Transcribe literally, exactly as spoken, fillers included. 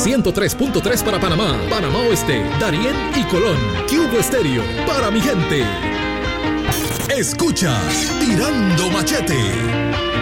ciento tres punto tres para Panamá, Panamá Oeste, Darién y Colón. Cubo Estéreo, para mi gente. Escuchas Tirando Machete